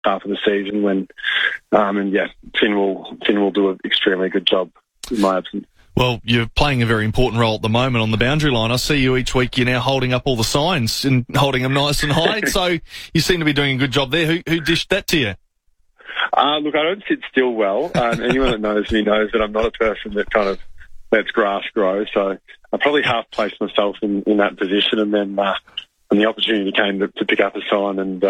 half of the season. Finn will do an extremely good job in my absence. Well, you're playing a very important role at the moment on the boundary line. I see you each week. You're now holding up all the signs and holding them nice and high. So you seem to be doing a good job there. Who dished that to you? Look, I don't sit still well. Anyone that knows me knows that I'm not a person that kind of lets grass grow. So I probably half placed myself in that position, and then when the opportunity came to pick up a sign, and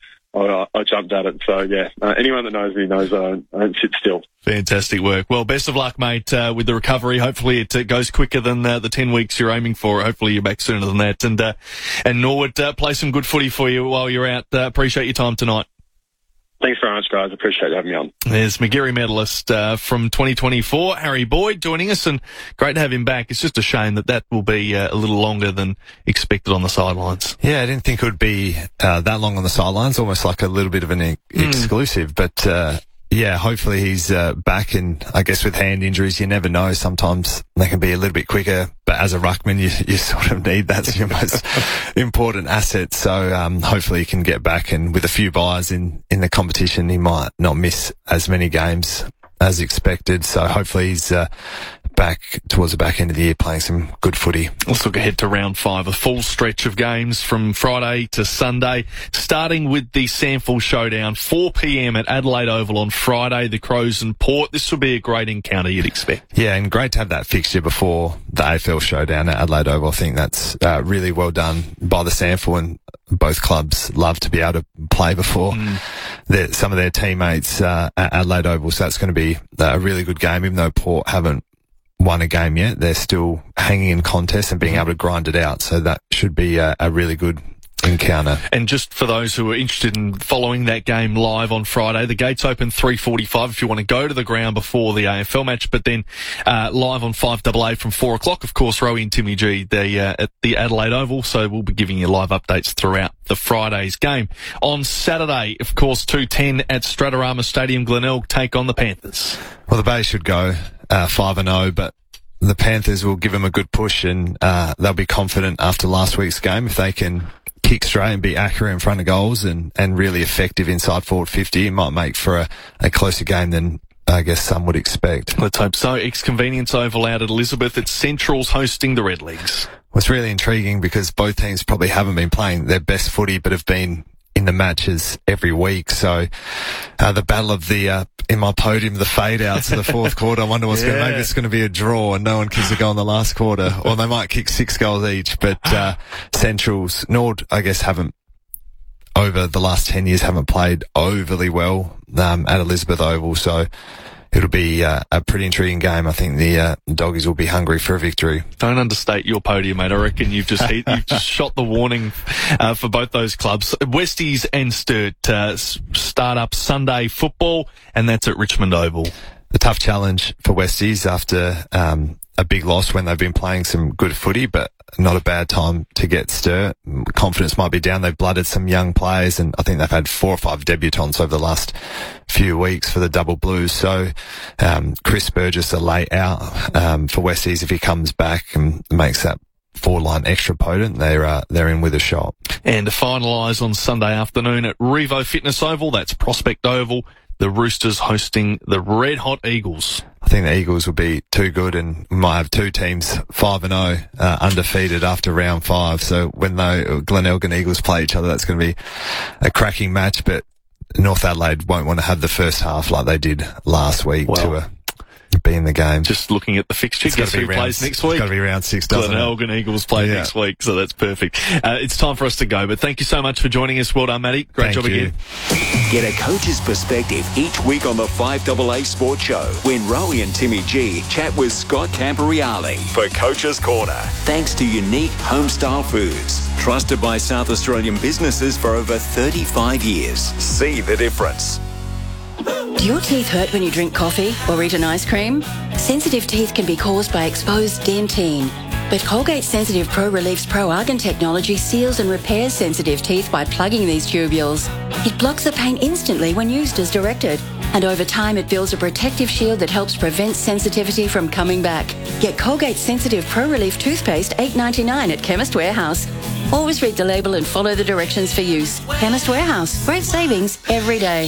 I jumped at it. So, anyone that knows me knows I don't sit still. Fantastic work. Well, best of luck, mate, with the recovery. Hopefully it goes quicker than the 10 weeks you're aiming for. Hopefully you're back sooner than that. And Norwood, play some good footy for you while you're out. Appreciate your time tonight. Thanks very much, guys. Appreciate you having me on. There's Magarey medalist from 2024, Harry Boyd, joining us, and great to have him back. It's just a shame that will be a little longer than expected on the sidelines. Yeah, I didn't think it would be that long on the sidelines, almost like a little bit of an exclusive. But hopefully he's back, and I guess with hand injuries, you never know. Sometimes they can be a little bit quicker, but as a ruckman, you sort of need that's your most important asset. So hopefully he can get back, and with a few buys in the competition, he might not miss as many games as expected. So hopefully he's back towards the back end of the year playing some good footy. Let's look ahead to round 5, a full stretch of games from Friday to Sunday, starting with the Sample Showdown, 4 p.m. at Adelaide Oval on Friday, the Crows and Port. This will be a great encounter, you'd expect. Yeah, and great to have that fixture before the AFL Showdown at Adelaide Oval. I think that's really well done by the Sample, and both clubs love to be able to play before some of their teammates at Adelaide Oval, so that's going to be a really good game. Even though Port haven't won a game yet, they're still hanging in contest and being able to grind it out, so that should be a really good encounter. And just for those who are interested in following that game live on Friday, the gates open 3:45 if you want to go to the ground before the AFL match, but then live on 5AA from 4 o'clock, of course, Rowie and Timmy G at the Adelaide Oval, so we'll be giving you live updates throughout the Friday's game. On Saturday, of course, 2:10 at Stratorama Stadium, Glenelg take on the Panthers. Well, the Bay should go 5-0, but the Panthers will give them a good push, and they'll be confident after last week's game if they can kick straight and be accurate in front of goals and really effective inside forward 50. It might make for a closer game than I guess some would expect. Let's hope so. Ex-Convenience Oval out at Elizabeth. It's Central's hosting the Redlegs. Well, it's really intriguing because both teams probably haven't been playing their best footy but have been in the matches every week. So the battle of the in my podium, the fade outs of the fourth quarter. I wonder what's going to, maybe it's going to be a draw and no one kicks a goal in the last quarter, or they might kick 6 goals each. But Central's, Nord, I guess, haven't over the last 10 years haven't played overly well at Elizabeth Oval. So it'll be a pretty intriguing game. I think the Doggies will be hungry for a victory. Don't understate your podium, mate. I reckon you've just shot the warning for both those clubs. Westies and Sturt start up Sunday football, and that's at Richmond Oval. A tough challenge for Westies after a big loss when they've been playing some good footy, but not a bad time to get Sturt. Confidence might be down. They've blooded some young players, and I think they've had 4 or 5 debutants over the last few weeks for the Double Blues. So Chris Burgess a late out for Westies. If he comes back and makes that 4-line extra potent, they're in with a shot. And to finalise on Sunday afternoon at Revo Fitness Oval, that's Prospect Oval, the Roosters hosting the Red Hot Eagles. I think the Eagles will be too good, and we might have 2 teams 5-0 undefeated after round 5. So when Glenelg and Eagles play each other, that's going to be a cracking match. But North Adelaide won't want to have the first half like they did last week to be in the game. Just looking at the fixture, guess who plays next week? It's got to be round 6, doesn't it? Glenelg and Eagles play next week, so that's perfect. It's time for us to go, but thank you so much for joining us. Well done, Matty. Great job again. Get a coach's perspective each week on the 5AA Sports Show when Rowie and Timmy G chat with Scott Camporeale for Coach's Corner. Thanks to Unique Homestyle Foods, trusted by South Australian businesses for over 35 years. See the difference. Do your teeth hurt when you drink coffee or eat an ice cream? Sensitive teeth can be caused by exposed dentine. But Colgate Sensitive Pro Relief's Pro Argan technology seals and repairs sensitive teeth by plugging these tubules. It blocks the pain instantly when used as directed. And over time, it builds a protective shield that helps prevent sensitivity from coming back. Get Colgate Sensitive Pro Relief toothpaste $8.99 at Chemist Warehouse. Always read the label and follow the directions for use. Chemist Warehouse. Great savings every day.